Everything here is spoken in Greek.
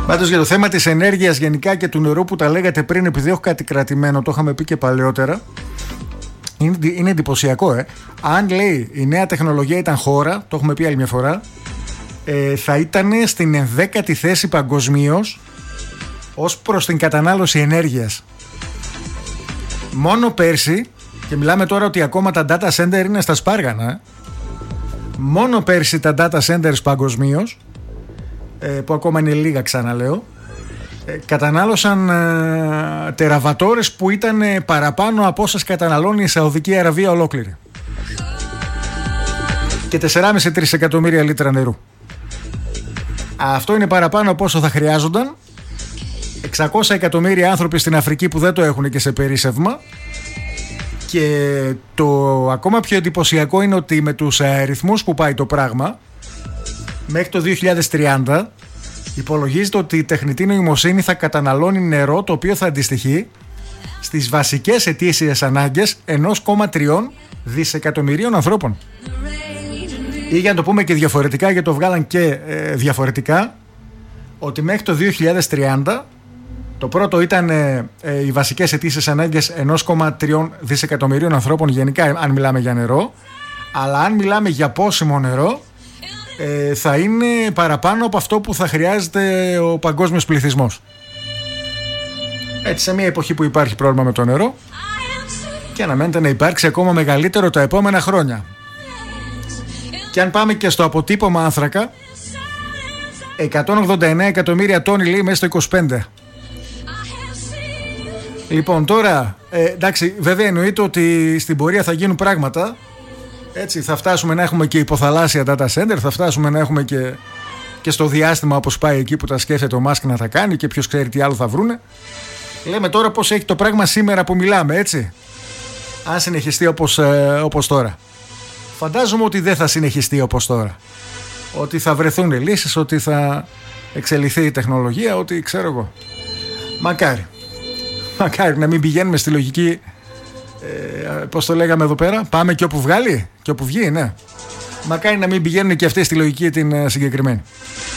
Πάντως για το θέμα της ενέργειας γενικά και του νερού που τα λέγατε πριν, επειδή έχω κάτι κρατημένο, το είχαμε πει και παλαιότερα, είναι εντυπωσιακό. Αν λέει η νέα τεχνολογία ήταν χώρα, το έχουμε πει άλλη μια φορά, θα ήταν στην 11η θέση παγκοσμίως ως προς την κατανάλωση ενέργειας. Μόνο πέρσι, και μιλάμε τώρα ότι ακόμα τα data center είναι στα σπάργανα, μόνο πέρσι τα data centers παγκοσμίως, που ακόμα είναι λίγα, ξαναλέω, κατανάλωσαν τεραβατόρες που ήταν παραπάνω από όσες καταναλώνει η Σαουδική Αραβία ολόκληρη, και 4,5-3 εκατομμύρια λίτρα νερού. Αυτό είναι παραπάνω από όσο θα χρειάζονταν 600 εκατομμύρια άνθρωποι στην Αφρική που δεν το έχουν και σε περίσσευμα. Και το ακόμα πιο εντυπωσιακό είναι ότι με τους αριθμούς που πάει το πράγμα, μέχρι το 2030 υπολογίζεται ότι η τεχνητή νοημοσύνη θα καταναλώνει νερό το οποίο θα αντιστοιχεί στις βασικές ετήσιες ανάγκες 1,3 δισεκατομμυρίων ανθρώπων. Ή για να το πούμε και διαφορετικά, γιατί το βγάλαν και διαφορετικά, ότι μέχρι το 2030 το πρώτο ήταν οι βασικές ετήσιες ανάγκες 1,3 δισεκατομμυρίων ανθρώπων γενικά, αν μιλάμε για νερό, αλλά αν μιλάμε για πόσιμο νερό, θα είναι παραπάνω από αυτό που θα χρειάζεται ο παγκόσμιος πληθυσμός. Έτσι, σε μια εποχή που υπάρχει πρόβλημα με το νερό, και αναμένεται να υπάρξει ακόμα μεγαλύτερο τα επόμενα χρόνια. Και αν πάμε και στο αποτύπωμα άνθρακα, 189 εκατομμύρια τόνοι λέει μέσα στο 25. Λοιπόν, τώρα, εντάξει, βέβαια εννοείται ότι στην πορεία θα γίνουν πράγματα. Έτσι, θα φτάσουμε να έχουμε και υποθαλάσσια data center, θα φτάσουμε να έχουμε και στο διάστημα, όπως πάει εκεί που τα σκέφτεται ο Μάσκ να τα κάνει, και ποιος ξέρει τι άλλο θα βρούνε. Λέμε τώρα πώς έχει το πράγμα σήμερα που μιλάμε, έτσι. Αν συνεχιστεί όπως τώρα. Φαντάζομαι ότι δεν θα συνεχιστεί όπως τώρα. Ότι θα βρεθούν λύσεις, ότι θα εξελιχθεί η τεχνολογία, ότι ξέρω εγώ. Μακάρι. Μακάρι να μην πηγαίνουμε στη λογική, πώς το λέγαμε εδώ πέρα, πάμε και όπου βγάλει και όπου βγει, ναι. Μακάρι να μην πηγαίνουν και αυτοί στη λογική την συγκεκριμένη.